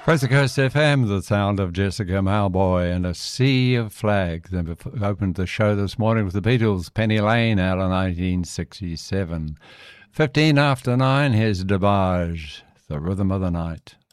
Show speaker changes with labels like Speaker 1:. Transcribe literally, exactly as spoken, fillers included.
Speaker 1: Fraser Coast F M, the sound of Jessica Mauboy and a sea of flags. And we opened the show this morning with the Beatles, Penny Lane, out of nineteen sixty-seven. Fifteen after nine, here's DeBarge, The Rhythm of the Night.